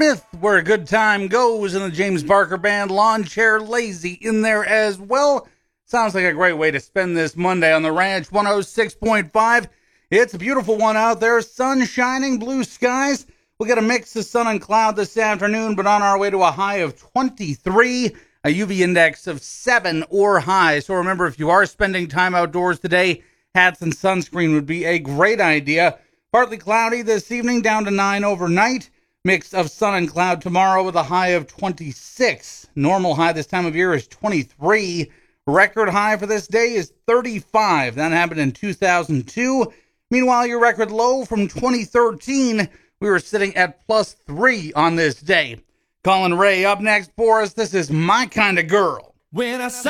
Smith, Where a Good Time Goes, and the James Barker Band, Lawn Chair Lazy in there as well. Sounds like a great way to spend this Monday on the Ranch 106.5. It's a beautiful one out there, sun shining, blue skies. We'll get a mix of sun and cloud this afternoon, but on our way to a high of 23, a UV index of 7 or high. So remember, if you are spending time outdoors today, hats and sunscreen would be a great idea. Partly cloudy this evening, down to 9 overnight. Mix of sun and cloud tomorrow with a high of 26. Normal high this time of year is 23. Record high for this day is 35. That happened in 2002. Meanwhile, your record low from 2013, we were sitting at +3 on this day. Colin Ray up next for us. This is My Kind of Girl. When I saw